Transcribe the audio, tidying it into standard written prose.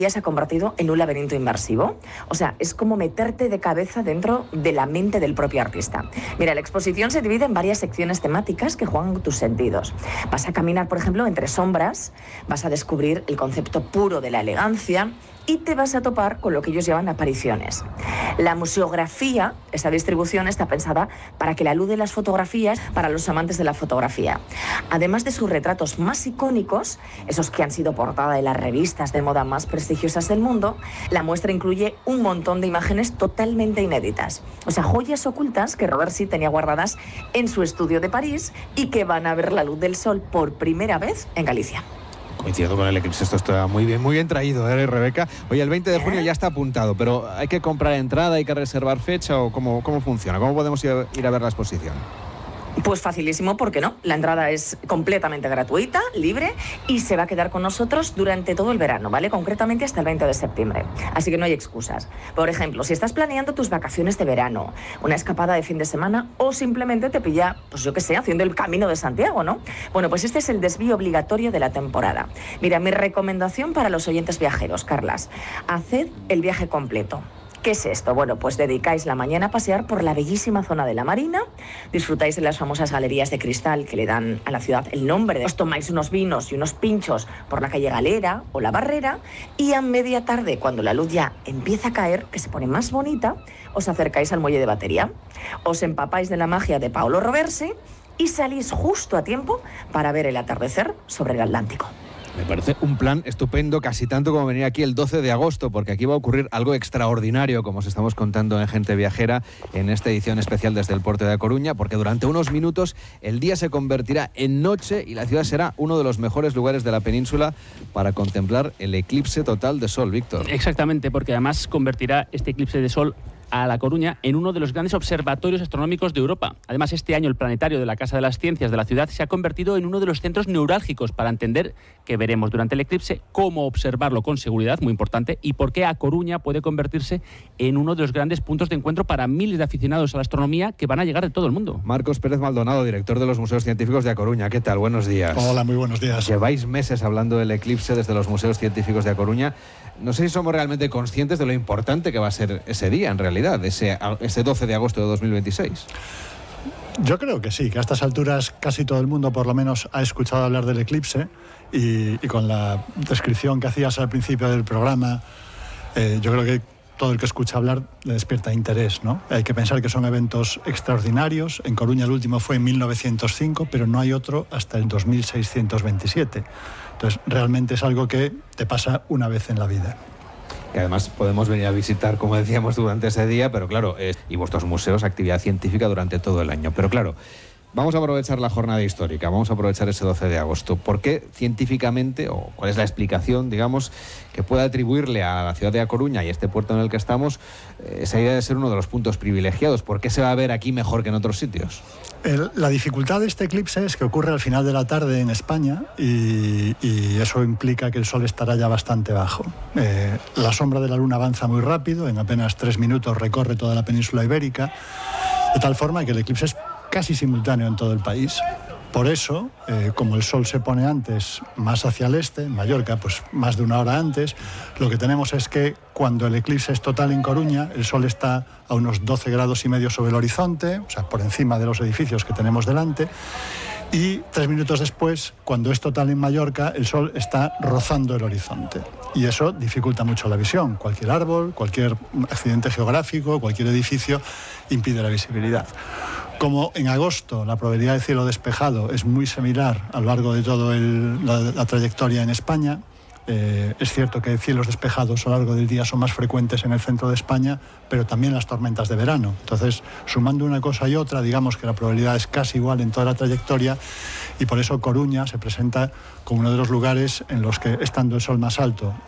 ya se ha convertido en un laberinto inmersivo. O sea, es como meterte de cabeza dentro de la mente del propio artista. Mira, la exposición se divide en varias secciones temáticas que juegan con tus sentidos. Vas a caminar, por ejemplo, entre sombras, vas a descubrir el concepto puro de la elegancia y te vas a topar con lo que ellos llaman apariciones. La museografía, esa distribución está pensada para que la luz de las fotografías para los amantes de la fotografía. Además de sus retratos más icónicos, esos que han sido portada de las revistas de moda más prestigiosas del mundo, la muestra incluye un montón de imágenes totalmente inéditas. O sea, joyas ocultas que Robert sí tenía guardadas en su estudio de París y que van a ver la luz del sol por primera vez en Galicia. Coincido con el eclipse, esto está muy bien traído, Rebeca. Oye, el 20 de junio ya está apuntado, pero ¿hay que comprar entrada, hay que reservar fecha o cómo funciona? ¿Cómo podemos ir a ver la exposición? Pues facilísimo, ¿por qué no? La entrada es completamente gratuita, libre, y se va a quedar con nosotros durante todo el verano, ¿vale? Concretamente hasta el 20 de septiembre. Así que no hay excusas. Por ejemplo, si estás planeando tus vacaciones de verano, una escapada de fin de semana o simplemente te pilla, pues yo qué sé, haciendo el Camino de Santiago, ¿no? Bueno, pues este es el desvío obligatorio de la temporada. Mira, mi recomendación para los oyentes viajeros, Carlas, haced el viaje completo. ¿Qué es esto? Bueno, pues dedicáis la mañana a pasear por la bellísima zona de la Marina, disfrutáis de las famosas galerías de cristal que le dan a la ciudad el nombre, os tomáis unos vinos y unos pinchos por la calle Galera o la Barrera y a media tarde, cuando la luz ya empieza a caer, que se pone más bonita, os acercáis al muelle de Batería, os empapáis de la magia de Paolo Roversi y salís justo a tiempo para ver el atardecer sobre el Atlántico. Me parece un plan estupendo, casi tanto como venir aquí el 12 de agosto, porque aquí va a ocurrir algo extraordinario, como os estamos contando en Gente Viajera, en esta edición especial desde el puerto de A Coruña, porque durante unos minutos el día se convertirá en noche y la ciudad será uno de los mejores lugares de la península para contemplar el eclipse total de sol, Víctor. Exactamente, porque además convertirá este eclipse de sol a La Coruña en uno de los grandes observatorios astronómicos de Europa. Además, este año el planetario de la Casa de las Ciencias de la ciudad se ha convertido en uno de los centros neurálgicos para entender qué veremos durante el eclipse, cómo observarlo con seguridad, muy importante, y por qué A Coruña puede convertirse en uno de los grandes puntos de encuentro para miles de aficionados a la astronomía que van a llegar de todo el mundo. Marcos Pérez Maldonado, director de los Museos Científicos de A Coruña. ¿Qué tal? Buenos días. Hola, muy buenos días. Lleváis meses hablando del eclipse desde los Museos Científicos de A Coruña. No sé si somos realmente conscientes de lo importante que va a ser ese día, en realidad, ese 12 de agosto de 2026. Yo creo que sí, que a estas alturas casi todo el mundo por lo menos ha escuchado hablar del eclipse y con la descripción que hacías al principio del programa, yo creo que todo el que escucha hablar le despierta interés, ¿no? Hay que pensar que son eventos extraordinarios. En Coruña el último fue en 1905, pero no hay otro hasta el 2627. Entonces, realmente es algo que te pasa una vez en la vida. Que además podemos venir a visitar, como decíamos, durante ese día, pero claro, y vuestros museos, actividad científica durante todo el año. Pero claro, vamos a aprovechar la jornada histórica, vamos a aprovechar ese 12 de agosto. ¿Por qué científicamente, o cuál es la explicación, digamos, que puede atribuirle a la ciudad de A Coruña y este puerto en el que estamos esa idea de ser uno de los puntos privilegiados? ¿Por qué se va a ver aquí mejor que en otros sitios? La dificultad de este eclipse es que ocurre al final de la tarde en España y eso implica que el sol estará ya bastante bajo. La sombra de la luna avanza muy rápido, en apenas 3 minutos recorre toda la península ibérica, de tal forma que el eclipse es casi simultáneo en todo el país. Por eso, como el sol se pone antes más hacia el este, en Mallorca, pues más de 1 hora antes, lo que tenemos es que cuando el eclipse es total en Coruña, el sol está a unos 12 grados y medio sobre el horizonte, o sea, por encima de los edificios que tenemos delante, y 3 minutos después, cuando es total en Mallorca, el sol está rozando el horizonte. Y eso dificulta mucho la visión. Cualquier árbol, cualquier accidente geográfico, cualquier edificio impide la visibilidad. Como en agosto la probabilidad de cielo despejado es muy similar a lo largo de toda la trayectoria en España, es cierto que cielos despejados a lo largo del día son más frecuentes en el centro de España, pero también las tormentas de verano. Entonces, sumando una cosa y otra, digamos que la probabilidad es casi igual en toda la trayectoria y por eso Coruña se presenta como uno de los lugares en los que, estando el sol más alto